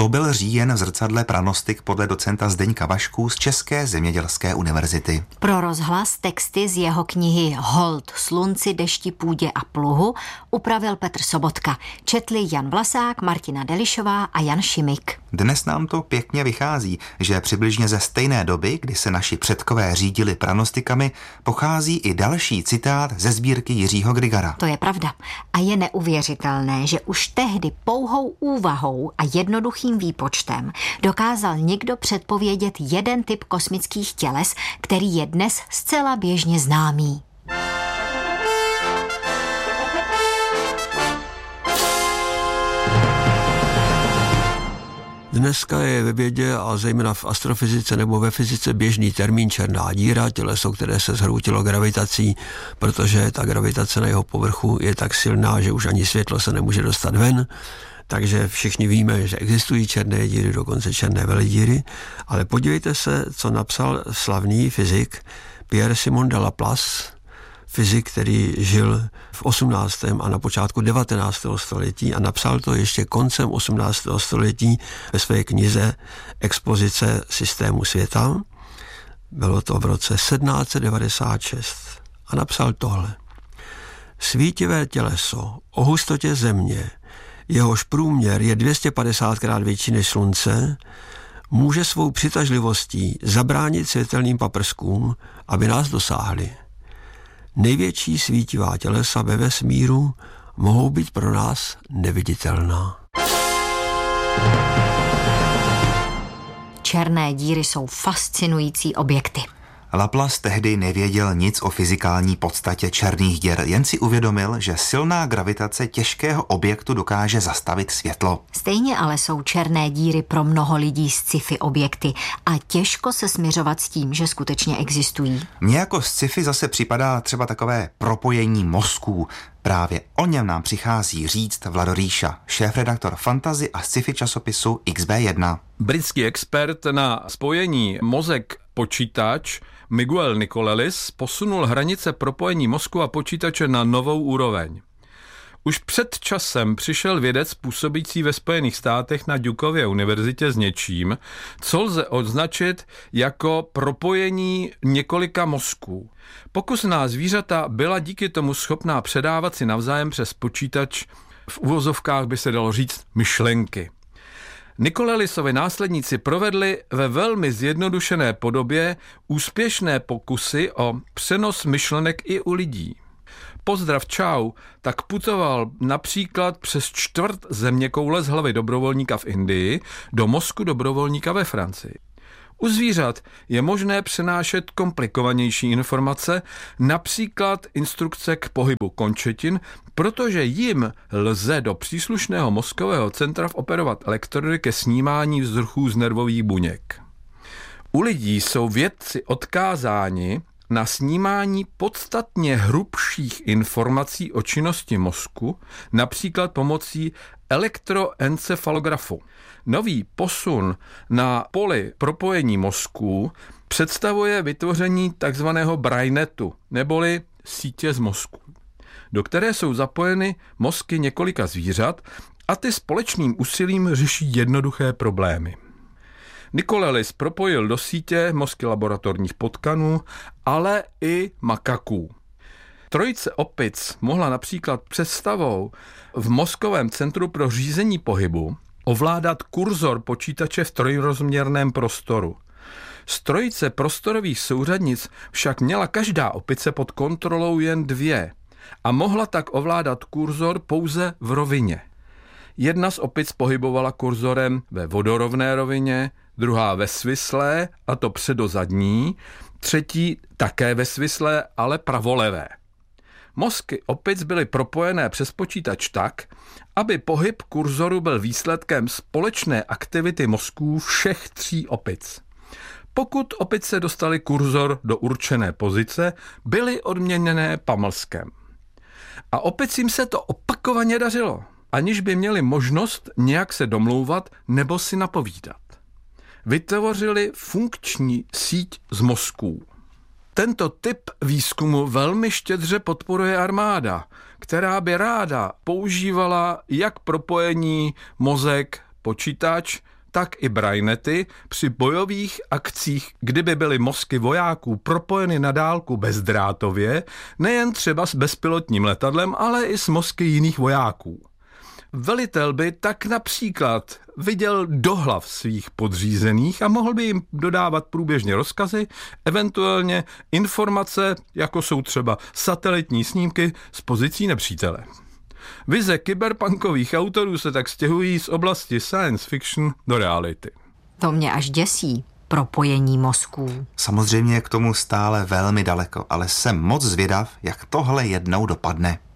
To byl říjen v zrcadle pranostik podle docenta Zdeňka Vašku z České zemědělské univerzity. Pro rozhlas texty z jeho knihy Hold slunci, dešti, půdě a pluhu upravil Petr Sobotka. Četli Jan Vlasák, Martina Delišová a Jan Šimik. Dnes nám to pěkně vychází, že přibližně ze stejné doby, kdy se naši předkové řídili pranostikami, pochází i další citát ze sbírky Jiřího Grigara. To je pravda. A je neuvěřitelné, že už tehdy pouhou úvahou a jednoduchým výpočtem dokázal někdo předpovědět jeden typ kosmických těles, který je dnes zcela běžně známý. Dneska je ve vědě a zejména v astrofyzice nebo ve fyzice běžný termín černá díra, těleso, které se zhroutilo gravitací, protože ta gravitace na jeho povrchu je tak silná, že už ani světlo se nemůže dostat ven. Takže všichni víme, že existují černé díry, dokonce černé veledíry, ale podívejte se, co napsal slavný fyzik Pierre-Simon de Laplace, fyzik, který žil v 18. a na počátku 19. století a napsal to ještě koncem 18. století ve své knize Expozice systému světa. Bylo to v roce 1796 a napsal tohle. Svítivé těleso o hustotě země, jehož průměr je 250krát větší než slunce, může svou přitažlivostí zabránit světelným paprskům, aby nás dosáhli. Největší svítivá tělesa ve vesmíru mohou být pro nás neviditelná. Černé díry jsou fascinující objekty. Laplace tehdy nevěděl nic o fyzikální podstatě černých děr, jen si uvědomil, že silná gravitace těžkého objektu dokáže zastavit světlo. Stejně ale jsou černé díry pro mnoho lidí sci-fi objekty a těžko se smiřovat s tím, že skutečně existují. Mně jako sci-fi zase připadá třeba takové propojení mozků. Právě o něm nám přichází říct Vlado Ríša, šéfredaktor fantasy a sci-fi časopisu XB1. Britský expert na spojení mozek-počítač Miguel Nicolelis posunul hranice propojení mozku a počítače na novou úroveň. Už před časem přišel vědec působící ve Spojených státech na Dukově univerzitě s něčím, co lze označit jako propojení několika mozků. Pokusná zvířata byla díky tomu schopná předávat si navzájem přes počítač, v uvozovkách by se dalo říct, myšlenky. Nicolelisovi následníci provedli ve velmi zjednodušené podobě úspěšné pokusy o přenos myšlenek i u lidí. Pozdrav čau tak putoval například přes čtvrt zeměkoule z hlavy dobrovolníka v Indii do mozku dobrovolníka ve Francii. U zvířat je možné přenášet komplikovanější informace, například instrukce k pohybu končetin, protože jim lze do příslušného mozkového centra operovat elektrody ke snímání vzruchů z nervových buněk. U lidí jsou vědci odkázáni na snímání podstatně hrubších informací o činnosti mozku, například pomocí elektroencefalografu. Nový posun na poli propojení mozků představuje vytvoření takzvaného brainetu, neboli sítě z mozku, do které jsou zapojeny mozky několika zvířat a ty společným úsilím řeší jednoduché problémy. Nicolelis propojil do sítě mozky laboratorních potkanů, ale i makaků. Trojice opic mohla například představou v mozkovém centru pro řízení pohybu ovládat kurzor počítače v trojrozměrném prostoru. Z trojice prostorových souřadnic však měla každá opice pod kontrolou jen 2 a mohla tak ovládat kurzor pouze v rovině. Jedna z opic pohybovala kurzorem ve vodorovné rovině, druhá ve svislé, a to předozadní, třetí také ve svislé, ale pravolevé. Mozky opic byly propojené přes počítač tak, aby pohyb kurzoru byl výsledkem společné aktivity mozků všech 3 opic. Pokud opice dostaly kurzor do určené pozice, byly odměněné pamlskem. A opicím se to opakovaně dařilo, aniž by měli možnost nějak se domlouvat nebo si napovídat. Vytvořili funkční síť z mozků. Tento typ výzkumu velmi štědře podporuje armáda, která by ráda používala jak propojení mozek-počítač, tak i brainety při bojových akcích, kdyby byly mozky vojáků propojeny na dálku bezdrátově, nejen třeba s bezpilotním letadlem, ale i s mozky jiných vojáků. Velitel by tak například viděl do hlav svých podřízených a mohl by jim dodávat průběžně rozkazy, eventuálně informace, jako jsou třeba satelitní snímky z pozicí nepřítele. Vize kyberpunkových autorů se tak stěhují z oblasti science fiction do reality. To mě až děsí, propojení mozků. Samozřejmě je k tomu stále velmi daleko, ale jsem moc zvědav, jak tohle jednou dopadne.